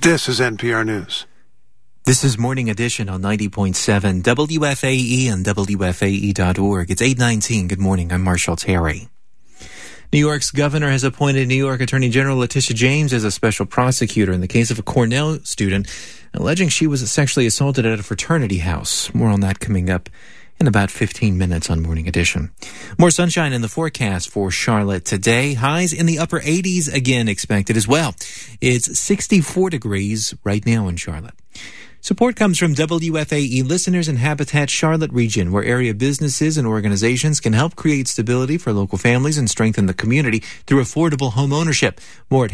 This is NPR News. This is Morning Edition on 90.7 WFAE and WFAE.org. It's 8:19. Good morning. I'm Marshall Terry. New York's governor has appointed New York Attorney General Letitia James as a special prosecutor in the case of a Cornell student alleging she was sexually assaulted at a fraternity house. More on that coming up in about 15 minutes on Morning Edition. More sunshine in the forecast for Charlotte today. Highs in the upper 80s again expected as well. It's 64 degrees right now in Charlotte. Support comes from WFAE listeners in Habitat Charlotte region, where area businesses and organizations can help create stability for local families and strengthen the community through affordable home ownership. More at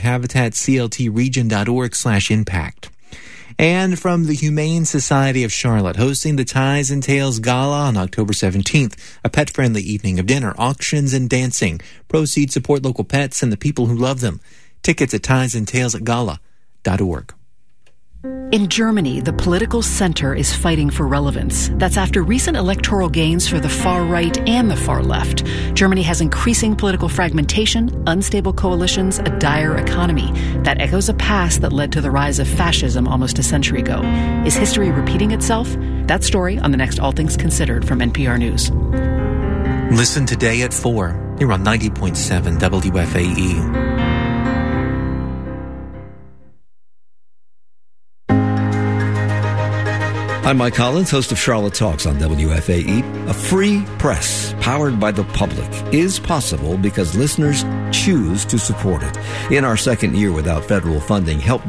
habitatcltregion.org/impact. And from the Humane Society of Charlotte, hosting the Ties and Tails Gala on October 17th, a pet-friendly evening of dinner, auctions, and dancing. Proceeds support local pets and the people who love them. Tickets at tiesandtailsgala.org. In Germany, the political center is fighting for relevance. That's after recent electoral gains for the far right and the far left. Germany has increasing political fragmentation, unstable coalitions, a dire economy. That echoes a past that led to the rise of fascism almost a century ago. Is history repeating itself? That story on the next All Things Considered from NPR News. Listen today at 4. You're on 90.7 WFAE. I'm Mike Collins, host of Charlotte Talks on WFAE. A free press powered by the public is possible because listeners choose to support it. In our second year without federal funding, help